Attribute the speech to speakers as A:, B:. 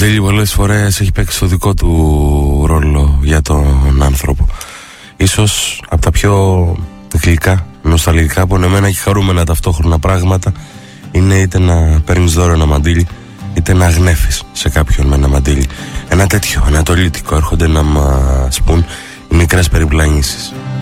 A: μαντίλι πολλές φορές έχει παίξει το δικό του ρόλο για τον άνθρωπο. Ίσως από τα πιο γλυκά, νοσταλγικά, απονεμένα και χαρούμενα ταυτόχρονα πράγματα είναι είτε να παίρνεις δώρο ένα μαντίλι, είτε να γνέφεις σε κάποιον με ένα μαντίλι. Ένα τέτοιο ανατολίτικο έρχονται να μας πουν οι μικρές περιπλανήσεις.